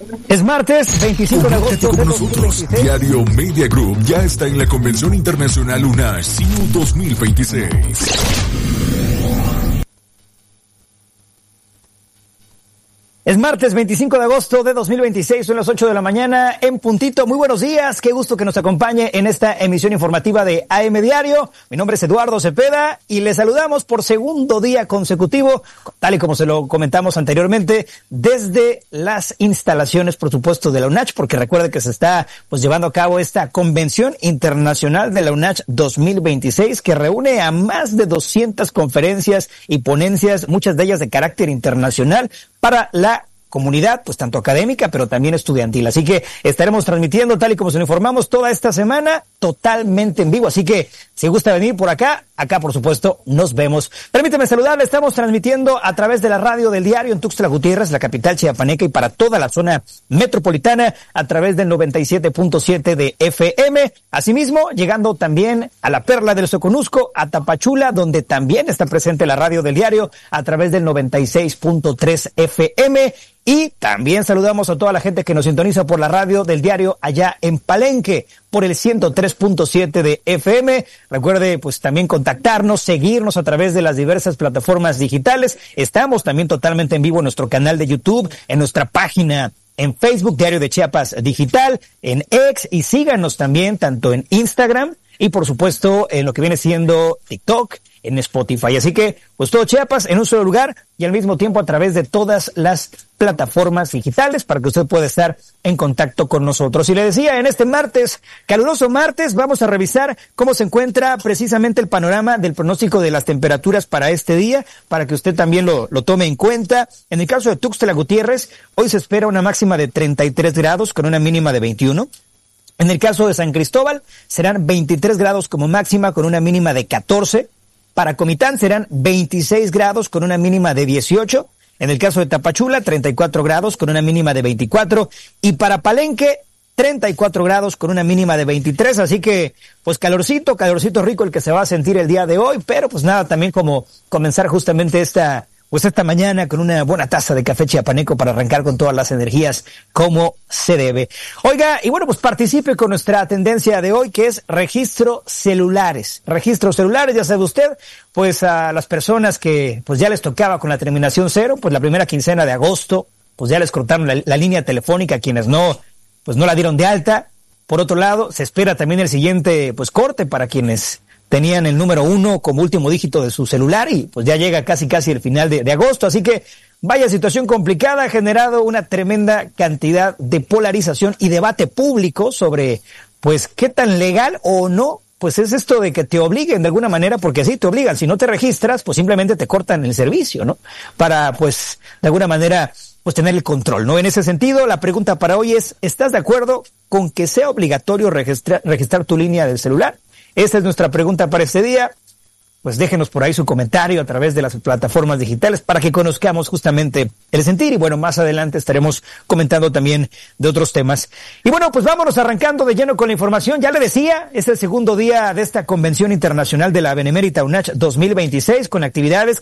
Es martes 25 de agosto de 2026. Diario Media Group ya está en la Convención Internacional UNACH CIU 2026. Es martes 25 de agosto de 2026, son las 8 de la mañana en puntito. Muy buenos días, qué gusto que nos acompañe en esta emisión informativa de AM Diario. Mi nombre es Eduardo Cepeda y les saludamos por segundo día consecutivo, tal y como se lo comentamos anteriormente, desde las instalaciones, por supuesto, de la UNACH, porque recuerde que se está llevando a cabo esta Convención Internacional de la UNACH 2026, que reúne a más de 200 conferencias y ponencias, muchas de ellas de carácter internacional, para la comunidad, pues tanto académica, pero también estudiantil. Así que estaremos transmitiendo, tal y como se lo informamos, toda esta semana totalmente en vivo. Así que si gusta venir por acá, por supuesto, nos vemos. Permíteme saludarle, estamos transmitiendo a través de la radio del diario en Tuxtla Gutiérrez, la capital chiapaneca, y para toda la zona metropolitana a través del 97.7 de FM. Asimismo, llegando también a la Perla del Soconusco, a Tapachula, donde también está presente la radio del diario a través del 96.3 FM. Y también saludamos a toda la gente que nos sintoniza por la radio del diario allá en Palenque, por el 103.7 de FM. Recuerde, pues también contactarnos, seguirnos a través de las diversas plataformas digitales. Estamos también totalmente en vivo en nuestro canal de YouTube, en nuestra página en Facebook, Diario de Chiapas Digital, en X, y síganos también tanto en Instagram y por supuesto en lo que viene siendo TikTok, en Spotify. Así que, pues todo Chiapas en un solo lugar y al mismo tiempo a través de todas las plataformas digitales para que usted pueda estar en contacto con nosotros. Y le decía, en este martes, caluroso martes, vamos a revisar cómo se encuentra precisamente el panorama del pronóstico de las temperaturas para este día, para que usted también lo tome en cuenta. En el caso de Tuxtla Gutiérrez, hoy se espera una máxima de 33 grados con una mínima de 21. En el caso de San Cristóbal, serán 23 grados como máxima con una mínima de 14. Para Comitán serán 26 grados con una mínima de 18. En el caso de Tapachula, 34 grados con una mínima de 24. Y para Palenque, 34 grados con una mínima de 23. Así que, pues calorcito rico el que se va a sentir el día de hoy. Pero pues nada, también como comenzar justamente esta mañana con una buena taza de café chiapaneco para arrancar con todas las energías como se debe. Oiga, y bueno, pues participe con nuestra tendencia de hoy, que es registros celulares. Registros celulares, ya sabe usted, pues a las personas que pues ya les tocaba con la terminación 0, pues la primera quincena de agosto, pues ya les cortaron la línea telefónica a quienes no la dieron de alta. Por otro lado, se espera también el siguiente pues corte para quienes tenían el número 1 como último dígito de su celular y pues ya llega casi el final de agosto. Así que vaya situación complicada, ha generado una tremenda cantidad de polarización y debate público sobre pues qué tan legal o no pues es esto de que te obliguen de alguna manera, porque sí te obligan, si no te registras pues simplemente te cortan el servicio, ¿no? Para pues de alguna manera pues tener el control, ¿no? En ese sentido, la pregunta para hoy es, ¿estás de acuerdo con que sea obligatorio registrar tu línea del celular? Esta es nuestra pregunta para este día. Pues déjenos por ahí su comentario a través de las plataformas digitales para que conozcamos justamente el sentir. Y bueno, más adelante estaremos comentando también de otros temas. Y bueno, pues vámonos arrancando de lleno con la información. Ya le decía, es el segundo día de esta Convención Internacional de la Benemérita UNACH 2026 con actividades